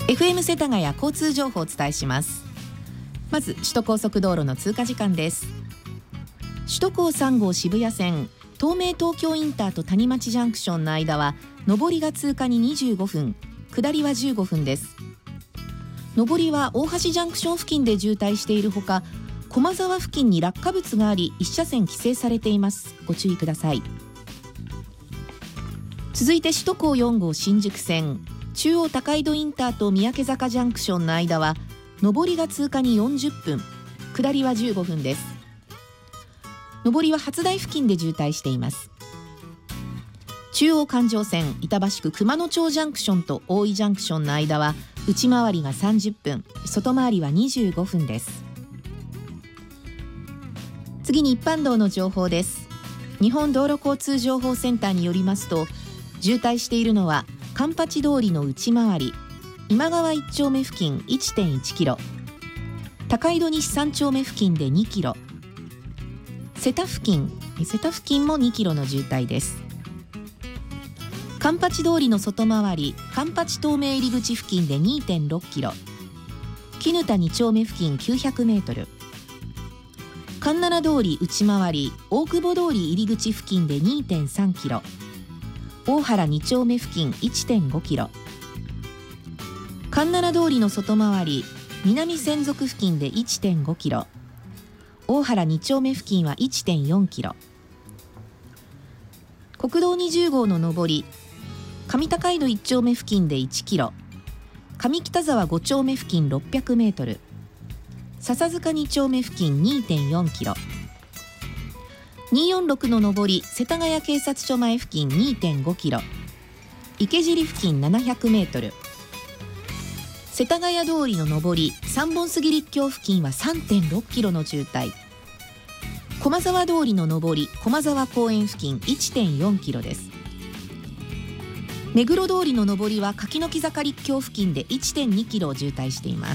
FM 世田谷交通情報をお伝えします。まず首都高速道路の通過時間です。首都高3号渋谷線東名東京インターと谷町ジャンクションの間は上りが通過に25分、下りは15分です。上りは大橋ジャンクション付近で渋滞しているほか、駒沢付近に落下物があり1車線規制されています。ご注意ください。続いて首都高4号新宿線中央高井戸インターと三宅坂ジャンクションの間は上りが通過に40分、下りは15分です。上りは初台付近で渋滞しています。中央環状線板橋区熊野町ジャンクションと大井ジャンクションの間は内回りが30分、外回りは25分です。次に一般道の情報です。日本道路交通情報センターによりますと、渋滞しているのは環八通りの内回り、今川1丁目付近 1.1 キロ、高井戸西3丁目付近で2キロ、瀬田付近も2キロの渋滞です。環八通りの外回り、環八東名入り口付近で 2.6 キロ、絹田2丁目付近900メートル、環七通り内回り、大久保通り入り口付近で 2.3 キロ、大原2丁目付近 1.5 キロ、環七通りの外回り、南千束付近で 1.5 キロ、大原2丁目付近は 1.4 キロ、国道20号の上り、上高井戸1丁目付近で1キロ、上北沢5丁目付近600メートル、笹塚2丁目付近 2.4 キロ、246の上り世田谷警察署前付近 2.5 キロ、池尻付近700メートル、世田谷通りの上り三本杉立教付近は 3.6 キロの渋滞、駒沢通りの上り駒沢公園付近 1.4 キロです。目黒通りの上りは柿の木坂立教付近で 1.2 キロ渋滞しています。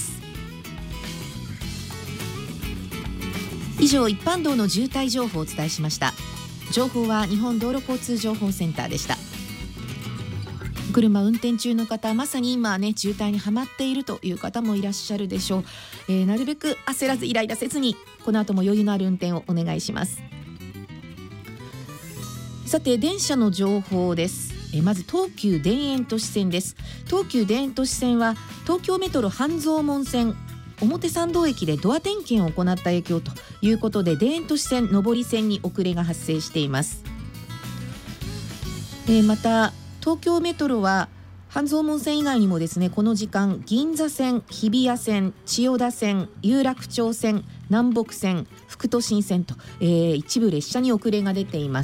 以上、一般道の渋滞情報をお伝えしました。情報は日本道路交通情報センターでした。車運転中の方、まさに今ね、渋滞にはまっているという方もいらっしゃるでしょう。なるべく焦らずイライラせずに、この後も余裕のある運転をお願いします。さて、電車の情報です。まず東急田園都市線です。東急田園都市線は東京メトロ半蔵門線表参道駅でドア点検を行った影響ということで、田園都市線上り線に遅れが発生しています。また東京メトロは半蔵門線以外にもですね、この時間銀座線、日比谷線、千代田線、有楽町線、南北線、副都心線と、一部列車に遅れが出ています。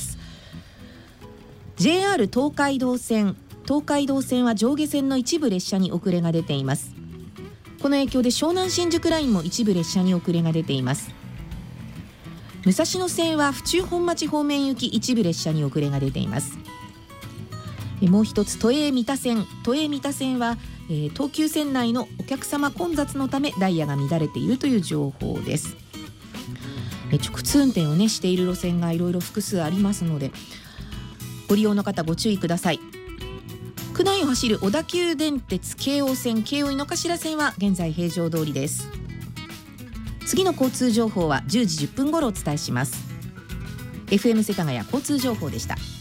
JR 東海道線は上下線の一部列車に遅れが出ています。この影響で湘南新宿ラインも一部列車に遅れが出ています。武蔵野線は府中本町方面行き一部列車に遅れが出ています。もう一つ都営三田線は、東急線内のお客様混雑のためダイヤが乱れているという情報です。直通運転をしている路線がいろいろ複数ありますので、ご利用の方ご注意ください。区内を走る小田急電鉄京王線、京王井の頭線は現在平常通りです。次の交通情報は10時10分頃お伝えします。 FM 世田谷交通情報でした。